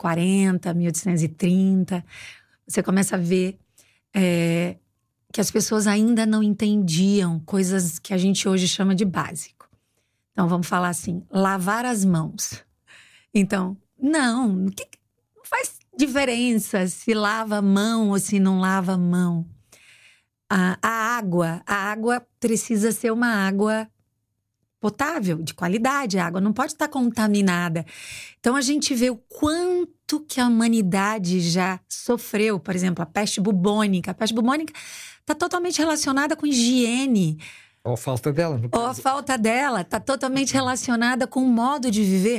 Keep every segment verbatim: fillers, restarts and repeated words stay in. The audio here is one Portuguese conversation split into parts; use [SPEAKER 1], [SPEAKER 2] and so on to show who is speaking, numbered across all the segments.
[SPEAKER 1] quarenta, mil oitocentos e trinta, você começa a ver é, que as pessoas ainda não entendiam coisas que a gente hoje chama de básico. Então, vamos falar assim, lavar as mãos. Então, não, que, não faz diferença se lava a mão ou se não lava a mão. A, a água, a água precisa ser uma água potável, de qualidade. A água não pode estar contaminada. Então, a gente vê o quanto que a humanidade já sofreu. Por exemplo, a peste bubônica. A peste bubônica está totalmente relacionada com higiene.
[SPEAKER 2] Ou a falta dela. No
[SPEAKER 1] Ou a falta dela está totalmente relacionada com o modo de viver.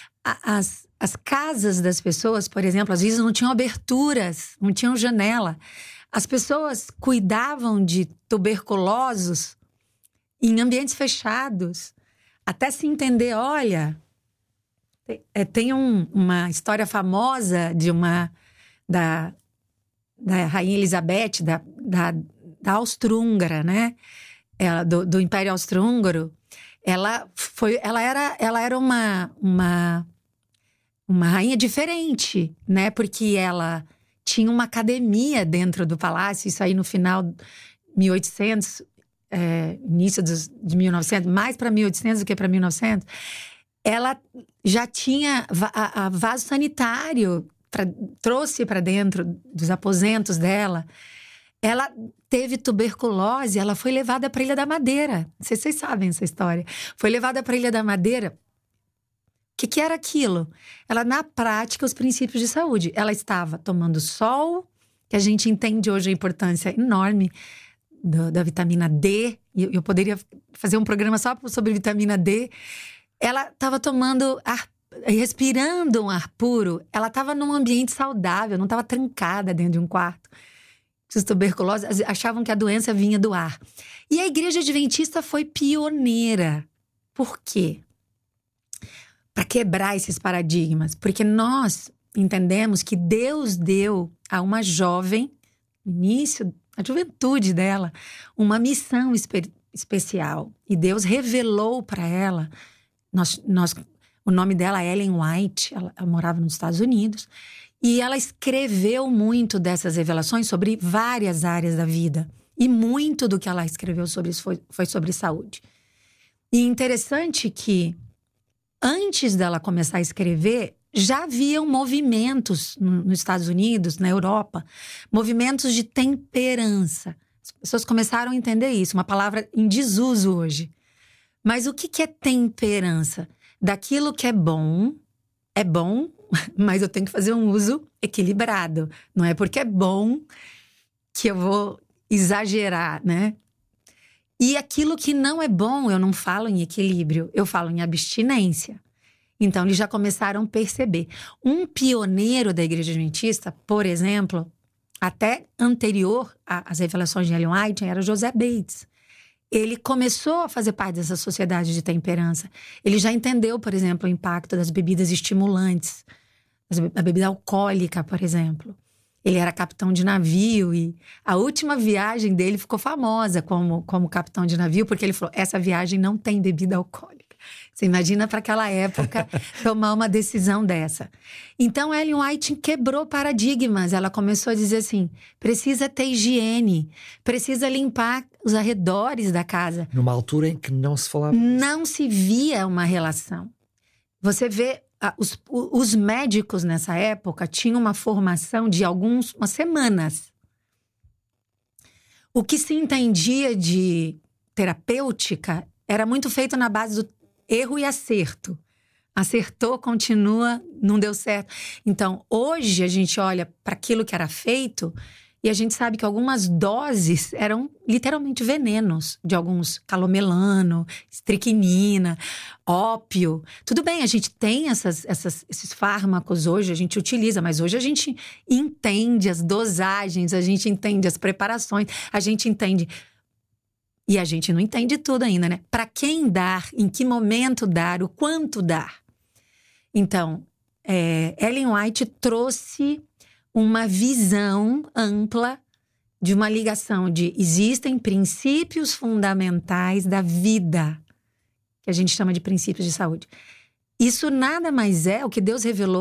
[SPEAKER 1] As, as casas das pessoas, por exemplo, às vezes não tinham aberturas, não tinham janela. As pessoas cuidavam de tuberculosos em ambientes fechados. Até se entender, olha, tem, é, tem um, uma história famosa de uma da, da Rainha Elizabeth, da, da, da Austro-Húngara, né? Ela, do, do Império Austro-Húngaro. Ela, foi, ela era, ela era uma, uma, uma rainha diferente, né? Porque ela tinha uma academia dentro do palácio, isso aí no final de mil e oitocentos, é, início dos, de mil e novecentos, mais para mil e oitocentos do que para mil e novecentos. Ela já tinha a, a vaso sanitário, pra, trouxe para dentro dos aposentos dela. Ela teve tuberculose, ela foi levada para a Ilha da Madeira. Não sei se vocês sabem essa história. Foi levada para a Ilha da Madeira. O que, que era aquilo? Ela, na prática, os princípios de saúde. Ela estava tomando sol, que a gente entende hoje a importância enorme do, da vitamina D. E eu, eu poderia fazer um programa só sobre vitamina D. Ela estava tomando ar, respirando um ar puro. Ela estava num ambiente saudável, não estava trancada dentro de um quarto. Os tuberculosos achavam que a doença vinha do ar. E a Igreja Adventista foi pioneira. Por quê? Para quebrar esses paradigmas. Porque nós entendemos que Deus deu a uma jovem, no início, a juventude dela, uma missão espe- especial. E Deus revelou para ela, nós, nós, o nome dela é Ellen White, ela, ela morava nos Estados Unidos, e ela escreveu muito dessas revelações sobre várias áreas da vida. E muito do que ela escreveu sobre isso foi, foi sobre saúde. E interessante que, antes dela começar a escrever, já haviam movimentos no, nos Estados Unidos, na Europa, movimentos de temperança. As pessoas começaram a entender isso, uma palavra em desuso hoje. Mas o que, que é temperança? Daquilo que é bom, é bom, mas eu tenho que fazer um uso equilibrado. Não é porque é bom que eu vou exagerar, né? E aquilo que não é bom, eu não falo em equilíbrio, eu falo em abstinência. Então, eles já começaram a perceber. Um pioneiro da Igreja Adventista, por exemplo, até anterior às revelações de Ellen White, era José Bates. Ele começou a fazer parte dessa sociedade de temperança. Ele já entendeu, por exemplo, o impacto das bebidas estimulantes. A bebida alcoólica, por exemplo. Ele era capitão de navio e a última viagem dele ficou famosa como, como capitão de navio, porque ele falou, essa viagem não tem bebida alcoólica. Você imagina para aquela época tomar uma decisão dessa. Então, Ellen White quebrou paradigmas. Ela começou a dizer assim, precisa ter higiene, precisa limpar os arredores da casa.
[SPEAKER 2] Numa altura em que não se falava disso.
[SPEAKER 1] Não se via uma relação. Você vê... Ah, os, os médicos nessa época tinham uma formação de algumas semanas. O que se entendia de terapêutica era muito feito na base do erro e acerto. Acertou, continua, não deu certo. Então, hoje a gente olha para aquilo que era feito e a gente sabe que algumas doses eram literalmente venenos de alguns calomelano, estricnina, ópio. Tudo bem, a gente tem essas, essas, esses fármacos hoje, a gente utiliza, mas hoje a gente entende as dosagens, a gente entende as preparações, a gente entende... E a gente não entende tudo ainda, né? Para quem dar, em que momento dar, o quanto dar. Então, é, Ellen White trouxe uma visão ampla de uma ligação de existem princípios fundamentais da vida, que a gente chama de princípios de saúde. Isso nada mais é o que Deus revelou